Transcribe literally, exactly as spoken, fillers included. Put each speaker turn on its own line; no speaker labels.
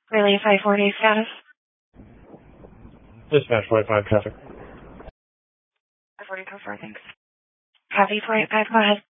Relay five forty status.
Dispatch forty-five traffic.
five forty, go for thanks. Copy, four eight five, go ahead.